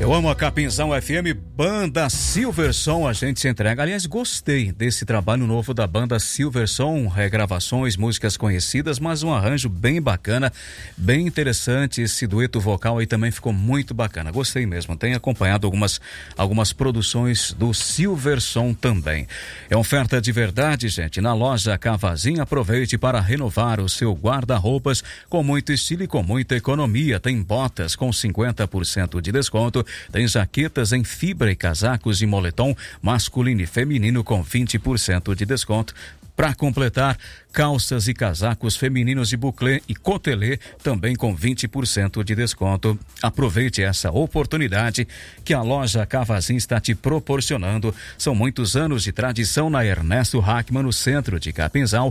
Eu amo a Capinzão FM, Banda Silverson, a gente se entrega. Aliás, gostei desse trabalho novo da Banda Silverson, regravações, músicas conhecidas, mas um arranjo bem bacana, bem interessante. Esse dueto vocal aí também ficou muito bacana, gostei mesmo. Tenho acompanhado algumas produções do Silverson também. É oferta de verdade, gente, na loja Cavazinho. Aproveite para renovar o seu guarda-roupas com muito estilo e com muita economia. Tem botas com 50% de desconto. Tem jaquetas em fibra e casacos de moletom masculino e feminino com 20% de desconto. Para completar, calças e casacos femininos de bouclé e cotelê também com 20% de desconto. Aproveite essa oportunidade que a loja Cavazinho está te proporcionando. São muitos anos de tradição na Ernesto Hackman, no centro de Capinzal,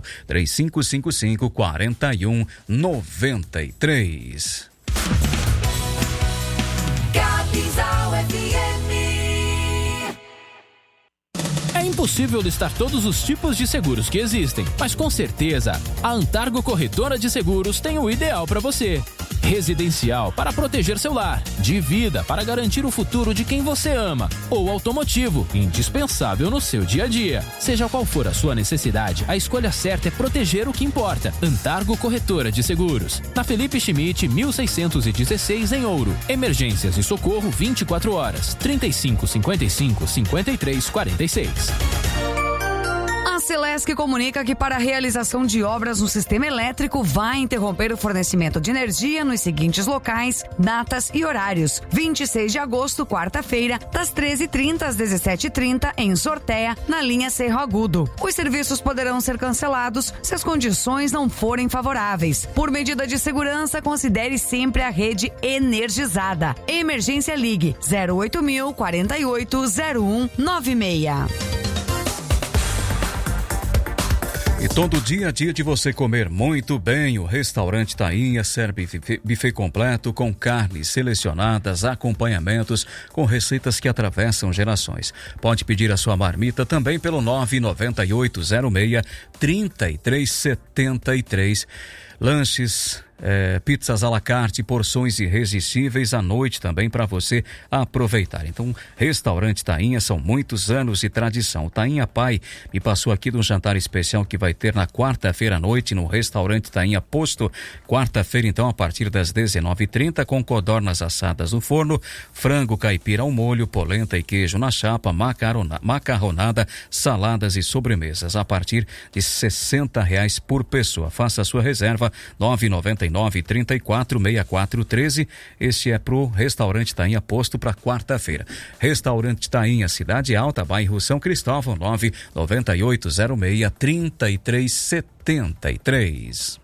3555-4193. Capinzal FM. É impossível listar todos os tipos de seguros que existem, mas com certeza a Antargo Corretora de Seguros tem o ideal para você. Residencial para proteger seu lar, de vida para garantir o futuro de quem você ama, ou automotivo, indispensável no seu dia a dia. Seja qual for a sua necessidade, a escolha certa é proteger o que importa. Antargo Corretora de Seguros, na Felipe Schmidt, 1616 em Ouro. Emergências e socorro 24 horas, 3555-5346. A Celesc comunica que para a realização de obras no sistema elétrico vai interromper o fornecimento de energia nos seguintes locais, datas e horários. 26 de agosto, quarta-feira, das 13h30 às 17h30 em Sorteia, na linha Cerro Agudo. Os serviços poderão ser cancelados se as condições não forem favoráveis. Por medida de segurança, considere sempre a rede energizada. Emergência Ligue 08.000 48 0196. E todo dia é dia de você comer muito bem. O restaurante Tainha serve buffet completo com carnes selecionadas, acompanhamentos com receitas que atravessam gerações. Pode pedir a sua marmita também pelo 99806-3373. Lanches, pizzas à la carte, porções irresistíveis à noite também para você aproveitar. Então, Restaurante Tainha, são muitos anos de tradição. Tainha Pai me passou aqui de um jantar especial que vai ter na quarta-feira à noite no Restaurante Tainha Posto. Quarta-feira, então, a partir das 19h30, com codornas assadas no forno, frango caipira ao molho, polenta e queijo na chapa, macarronada, saladas e sobremesas a partir de R$60 por pessoa. Faça a sua reserva, 999-34-6413. Este é pro Restaurante Tainha Posto para quarta-feira. Restaurante Tainha, Cidade Alta, bairro São Cristóvão, 99806-3373.